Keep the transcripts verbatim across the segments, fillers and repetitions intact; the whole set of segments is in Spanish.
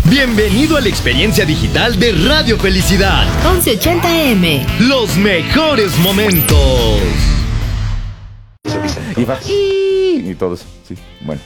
Bienvenido a la experiencia digital de Radio Felicidad. once ochenta A M. Los mejores momentos. Y va y todos, sí, bueno.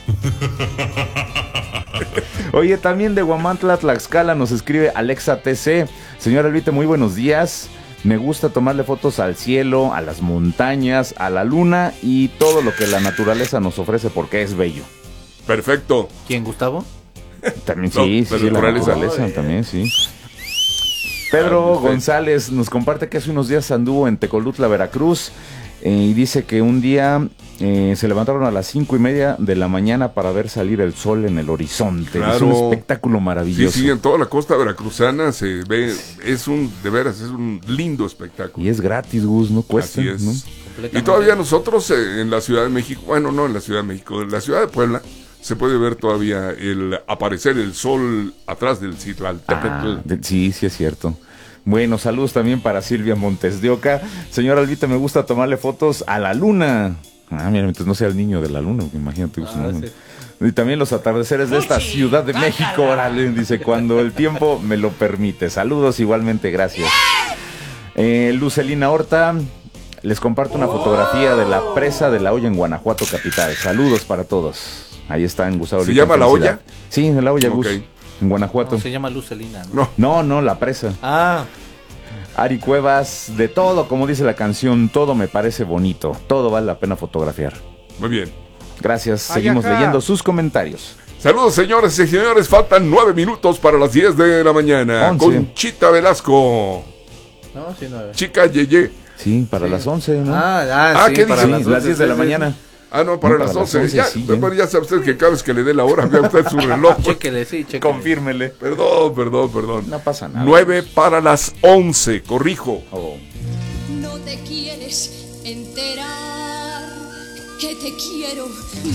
Oye, también de Huamantla, Tlaxcala, nos escribe Alexa T C. Señor Elvite, muy buenos días. Me gusta tomarle fotos al cielo, a las montañas, a la luna y todo lo que la naturaleza nos ofrece porque es bello. Perfecto. ¿Quién, Gustavo? También No, sí, sí, la sí, la naturaleza. naturaleza, Oh, también sí. Pedro Ah, perfecto. González nos comparte que hace unos días anduvo en Tecolutla, Veracruz, eh, y dice que un día eh, se levantaron a las cinco y media de la mañana para ver salir el sol en el horizonte. Claro. Es un espectáculo Sí, maravilloso. sí, en toda la costa veracruzana se ve, es un, de veras, es un lindo espectáculo. Y es gratis, Gus, no cuesta. Así es. ¿no? Y todavía nosotros eh, en la Ciudad de México, bueno, no en la Ciudad de México, en la Ciudad de Puebla, se puede ver todavía el aparecer el sol atrás del Citlaltépetl. Ah, de- sí, sí es cierto. Bueno, saludos también para Silvia Montes de Oca. Señor Albita, me gusta tomarle fotos a la luna. Ah, mira, entonces no sea el niño de la luna, imagínate. Gus, Ah, ¿no? sí. Y también los atardeceres de esta Ciudad de México, órale, dice, cuando el tiempo me lo permite. Saludos igualmente, gracias. Eh, Lucelina Horta, les comparto una fotografía de la presa de La Hoya en Guanajuato capital. Saludos para todos. Ahí está en Gustavo. ¿Se Ahorita llama en La Felicidad. Hoya? Sí, en La Hoya, Gus, Ok. en Guanajuato. No, se llama Lucelina, ¿no? No, No, no, la presa. Ah, Ari Cuevas, de todo, como dice la canción, todo me parece bonito. Todo vale la pena fotografiar. muy bien. Gracias, Ay, seguimos ajá. leyendo sus comentarios. Saludos, señores y señores, faltan nueve minutos para las diez de la mañana. Once. Conchita Velasco, no, sí, no. chica Yeye. Sí, para las once, ¿no? Ah, ah, Ah, sí, ¿qué para Sí, dice? las, las doce, diez de la sí, sí, Ah, mañana. no, para No, para las las once. once, Ya, sí, bueno, ya. ya sabe usted que cada vez que le dé la hora, vea usted su reloj. sí. Chéquele, sí, chéquele. Confírmele. Perdón, perdón, perdón. No pasa nada. Nueve para las once, corrijo. Oh. No te quieres enterar que te quiero